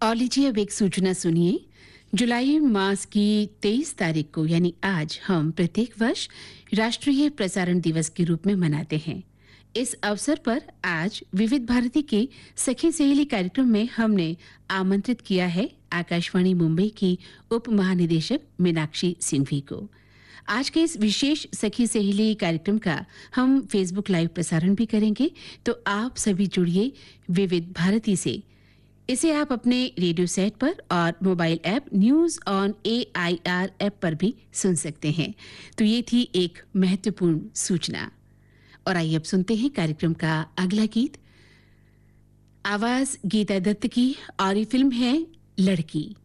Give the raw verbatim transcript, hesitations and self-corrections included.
और लीजिए अब एक सूचना सुनिए। जुलाई मास की तेईस तारीख को यानी आज हम प्रत्येक वर्ष राष्ट्रीय प्रसारण दिवस के रूप में मनाते हैं। इस अवसर पर आज विविध भारती के सखी सहेली कार्यक्रम में हमने आमंत्रित किया है आकाशवाणी मुंबई की उप महानिदेशक मीनाक्षी सिंघवी को। आज के इस विशेष सखी सहेली कार्यक्रम का हम फेसबुक लाइव प्रसारण भी करेंगे, तो आप सभी जुड़िए विविध भारती से। इसे आप अपने रेडियो सेट पर और mobile app news on A I R app पर भी सुन सकते हैं। तो ये थी एक महत्वपूर्ण सूचना। और आइए अब सुनते हैं कार्यक्रम का अगला गीत। आवाज गीता दत्त की और ये फिल्म है लड़की।